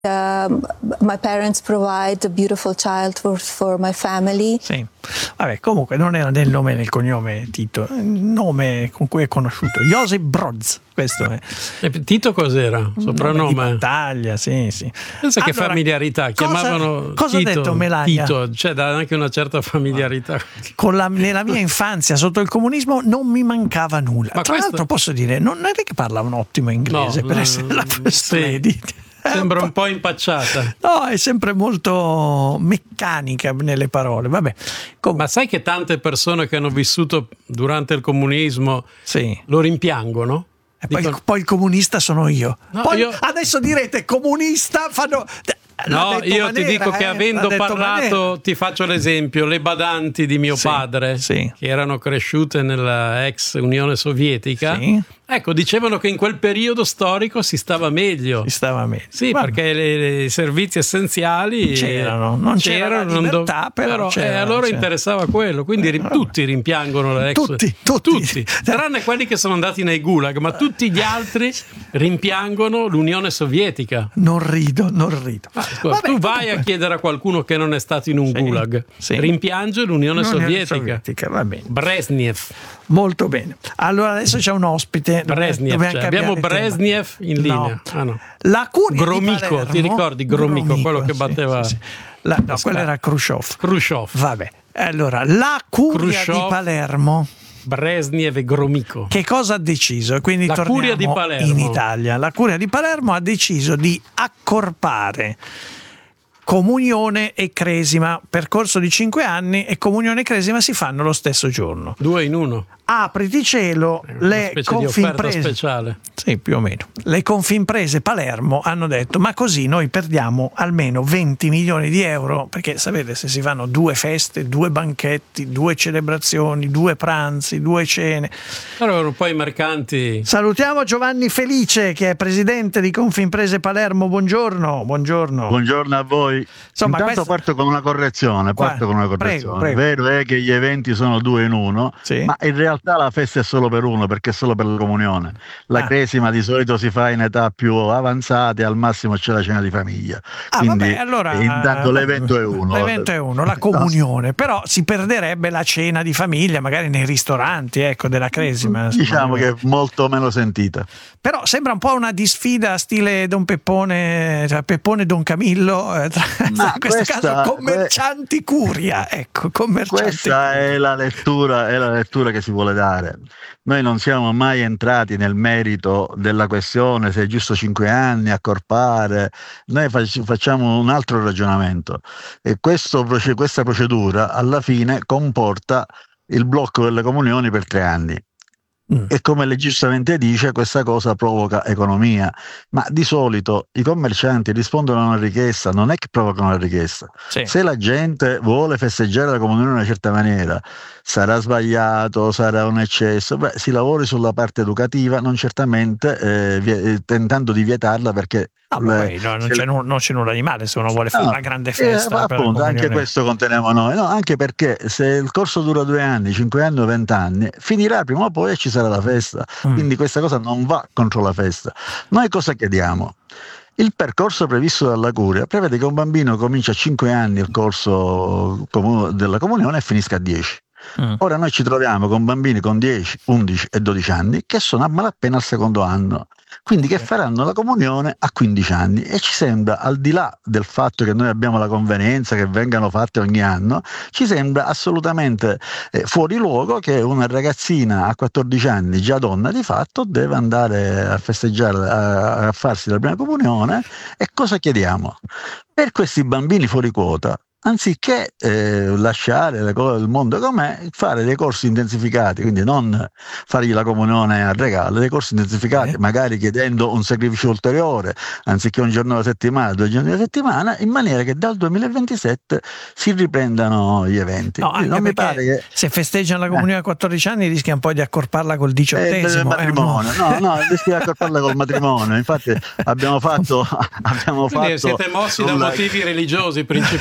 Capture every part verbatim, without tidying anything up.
Uh, my parents provide a beautiful child for, for my family. Sì, vabbè, comunque non era nel nome e nel cognome Tito, il nome con cui è conosciuto, Josip Broz, questo è. E Tito cos'era? Soprannome? Di battaglia, sì, sì. Pensa allora, che familiarità, chiamavano cosa, cosa Tito, ha detto Melania? Tito, cioè dà anche una certa familiarità. Con la, nella mia infanzia sotto il comunismo non mi mancava nulla. Ma Tra questo... l'altro posso dire, non è che parla un ottimo inglese, no, per no, essere la first lady. Sembra un po' impacciata. No, è sempre molto meccanica nelle parole. Vabbè. Com- Ma sai che tante persone che hanno vissuto durante il comunismo sì. lo rimpiangono? E poi, Dico... poi il comunista sono io. No, poi io... adesso direte comunista fanno... No, io Manera, ti dico eh? che avendo parlato, Manera. ti faccio l'esempio, le badanti di mio sì, padre, sì. che erano cresciute nella ex Unione Sovietica, sì. ecco, dicevano che in quel periodo storico si stava meglio. Si stava meglio. Sì, Vabbè. perché i servizi essenziali c'erano, non c'era c'erano, libertà, però, però c'era, eh, a loro c'era. interessava quello, quindi eh, tutti rimpiangono l'ex. Tutti, tutti. tutti, tranne quelli che sono andati nei gulag, ma tutti gli altri rimpiangono l'Unione Sovietica. Non rido, non rido. Ah, scusa, Vabbè, tu vai comunque... a chiedere a qualcuno che non è stato in un sì, gulag, sì. rimpiange l'Unione Sovietica. Sovietica. Va bene. Brezhnev. Molto bene. Allora adesso c'è un ospite. Brezhnev, cioè, abbiamo Brezhnev in linea. No. Ah, no. La curia Gromico, di Palermo, ti ricordi Gromico, Gromico quello che sì, batteva? Sì, sì. La, no, quello era Khrushchev. Khrushchev. Vabbè. Allora, la curia Khrushchev, di Palermo. Brezhnev e Gromico. Che cosa ha deciso? Quindi la torniamo curia di Palermo. In Italia. La curia di Palermo ha deciso di accorpare comunione e cresima, percorso di cinque anni, e comunione e cresima si fanno lo stesso giorno. Due in uno. Apriti cielo, le Confimprese speciale. Sì, più o meno. Le Confimprese Palermo hanno detto: ma così noi perdiamo almeno venti milioni di euro, perché sapete, se si fanno due feste, due banchetti, due celebrazioni, due pranzi, due cene. Allora un po' i mercanti. Salutiamo Giovanni Felice, che è presidente di Confimprese Palermo. Buongiorno, buongiorno. Buongiorno a voi. Insomma, Intanto questo... parto con una correzione, parto con una correzione. Prego, prego. Vero è che gli eventi sono due in uno, sì. Ma in realtà la festa è solo per uno, perché è solo per la comunione. La ah. cresima di solito si fa in età più avanzate, al massimo c'è la cena di famiglia. Ah, Quindi vabbè, allora, intanto l'evento è uno. L'evento è uno, la comunione, no. Però si perderebbe la cena di famiglia, magari nei ristoranti, ecco, della cresima. Diciamo che è molto meno sentita. Però sembra un po' una disfida stile Don Peppone, cioè Peppone Don Camillo, eh, tra, Ma in questo questa, caso commercianti curia, ecco, commercianti questa curia. è la lettura, è la lettura che si vuole dare. Noi non siamo mai entrati nel merito della questione, se è giusto cinque anni, accorpare. Noi facciamo un altro ragionamento, e questo, questa procedura alla fine comporta il blocco delle comunioni per tre anni. Mm. E come lei giustamente dice, questa cosa provoca economia, ma di solito i commercianti rispondono a una richiesta, non è che provocano la richiesta. Sì. Se la gente vuole festeggiare la comunione in una certa maniera, sarà sbagliato, sarà un eccesso, beh, si lavori sulla parte educativa, non certamente eh, tentando di vietarla, perché No, beh, no, non, c'è, non c'è nulla di male se uno vuole fare no, una grande festa. Eh, per appunto, anche questo conteniamo noi, no, anche perché se il corso dura due anni, cinque anni o vent'anni, finirà prima o poi e ci sarà la festa. Mm. Quindi questa cosa non va contro la festa. Noi cosa chiediamo? Il percorso previsto dalla curia prevede che un bambino comincia a cinque anni il corso della comunione e finisca a dieci. Mm. Ora noi ci troviamo con bambini con dieci, undici e dodici anni che sono a malapena al secondo anno, quindi che faranno la comunione a quindici anni, e ci sembra, al di là del fatto che noi abbiamo la convenienza che vengano fatte ogni anno, ci sembra assolutamente eh, fuori luogo che una ragazzina a quattordici anni, già donna di fatto, deve andare a festeggiare, a, a farsi la prima comunione. E cosa chiediamo? Per questi bambini fuori quota, anziché eh, lasciare le cose del mondo com'è, fare dei corsi intensificati, quindi non fargli la comunione a regalo, dei corsi intensificati, eh. magari chiedendo un sacrificio ulteriore, anziché un giorno alla settimana, due giorni alla settimana, in maniera che dal duemilaventisette si riprendano gli eventi. No, non mi pare che se festeggiano la comunione eh. a quattordici anni rischia un po' di accorparla col diciottesimo. Eh, matrimonio. No, no, rischia di accorparla col matrimonio. Infatti abbiamo fatto abbiamo Quindi fatto siete mossi una... da motivi religiosi principalmente.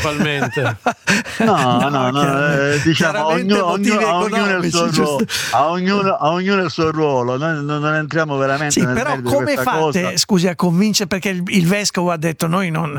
niente. No, no, no, chiaramente- eh, diciamo chiaramente ognuno, motivi ognuno, a ognuno il suo economici, ruolo, giusto. a ognuno, a ognuno il suo ruolo. Noi non, non entriamo veramente Sì, nel però merito di come questa fate, cosa. scusi, a convincere, perché il, il vescovo ha detto noi non,